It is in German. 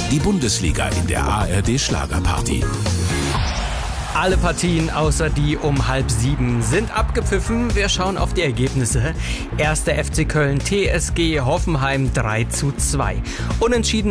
Die Bundesliga in der ARD Schlagerparty. Alle Partien außer die um 6:30 sind abgepfiffen. Wir schauen auf die Ergebnisse. 1. FC Köln, TSG Hoffenheim 3:2. Unentschieden